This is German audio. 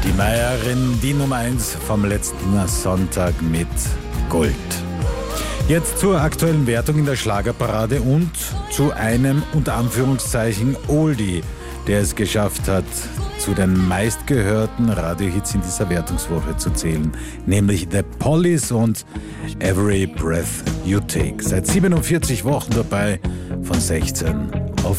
Die Meierin, die Nummer 1 vom letzten Sonntag mit Gold. Jetzt zur aktuellen Wertung in der Schlagerparade und zu einem unter Anführungszeichen Oldie, der es geschafft hat, zu den meistgehörten Radiohits in dieser Wertungswoche zu zählen, nämlich The Police und Every Breath You Take. Seit 47 Wochen dabei von 16